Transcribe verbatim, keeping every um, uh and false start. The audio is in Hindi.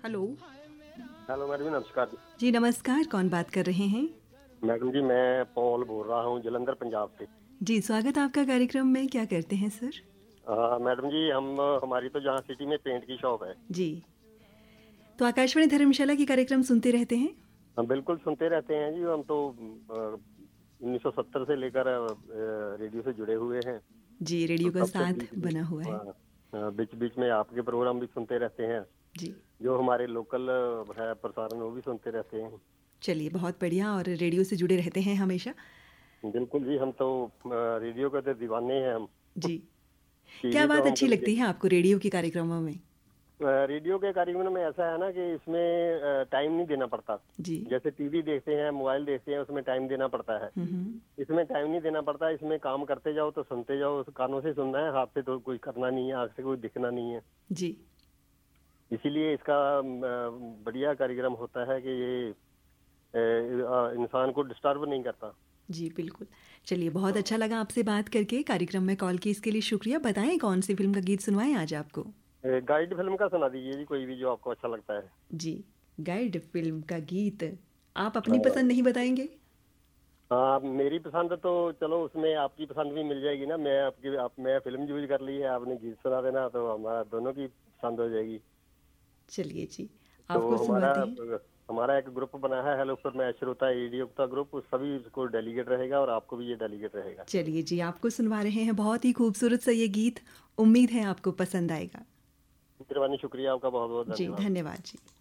हेलो। हेलो मैडम जी, नमस्कार जी। जी नमस्कार, कौन बात कर रहे हैं? मैडम जी, मैं पॉल बोल रहा हूँ जलंधर पंजाब से। जी स्वागत आपका कार्यक्रम में। क्या करते हैं सर? हाँ मैडम जी, हम हमारी तो जहाँ सिटी में पेंट की शॉप है। जी, तो आकाशवाणी धर्मशाला के कार्यक्रम सुनते रहते हैं? हम बिल्कुल सुनते रहते हैं जी। हम तो उन्नीस सौ सत्तर से लेकर अ, रेडियो से जुड़े हुए हैं। जी, तो रेडियो का तब से साथ बीच बीच बना हुआ है। बीच बीच में आपके प्रोग्राम भी सुनते रहते हैं। जी, जो हमारे लोकल है प्रसारण, वो भी सुनते रहते हैं। चलिए बहुत बढ़िया। और रेडियो से जुड़े रहते हैं हमेशा? बिल्कुल जी, हम तो अ, रेडियो के तो दीवाने हैं हम। जी, क्या टीवी तो बात हम अच्छी कभी लगती देख है आपको रेडियो के कार्यक्रमों में? अ, रेडियो के कार्यक्रम में ऐसा है ना कि इसमें टाइम नहीं देना पड़ता। जी। जैसे टीवी देखते हैं, मोबाइल देखते हैं, उसमें टाइम देना पड़ता है। हुँ, हुँ। इसमें टाइम नहीं देना पड़ता। इसमें काम करते जाओ तो सुनते जाओ, उस कानों से सुनना है, हाथ से तो कुछ करना नहीं है, आँख से कुछ दिखना नहीं है। जी, इसीलिए इसका अम, अ, बढ़िया कार्यक्रम होता है कि ये अ, अ, इंसान को डिस्टर्ब नहीं करता। जी बिल्कुल। चलिए बहुत अच्छा लगा आपसे बात करके। कार्यक्रम में कॉल की इसके लिए शुक्रिया। बताएँ कौन सी फ़िल्म का गीत सुनवाएँ आज आपको? अ, गाइड फिल्म का सुना दीजिए जी, कोई भी जो आपको अच्छा लगता है। जी, गाइड फ़िल्म का गीत। आप अपनी हाँ पसंद नहीं बताएँगे? हाँ, मेरी पसंद तो चलो उसमें आपकी पसंद भी मिल जाएगी ना। मैं आपकी आप मैं फिल्म चूज कर ली है, आपने गीत सुना देना, तो हमारा दोनों की पसंद हो जाएगी। चलिए जी, तो आपको हमारा सुनवाते हैं। हमारा एक ग्रुप बना है, हेलो फॉर मैं श्रोता रेडियो का ग्रुप, उस सभी उसको डेलीगेट रहेगा और आपको भी ये डेलीगेट रहेगा। चलिए जी, आपको सुनवा रहे हैं बहुत ही खूबसूरत सा ये गीत। उम्मीद है आपको पसंद आएगा। मेहरबानी, शुक्रिया आपका, बहुत बहुत जी, धन्यवाद। धन्यवाद जी।